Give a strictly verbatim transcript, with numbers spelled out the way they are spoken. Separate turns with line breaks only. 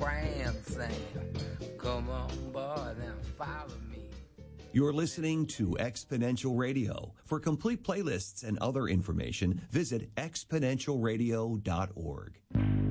grand Sam. Come on board and follow me.
You're listening to Exponential Radio. For complete playlists and other information, visit exponential radio dot org.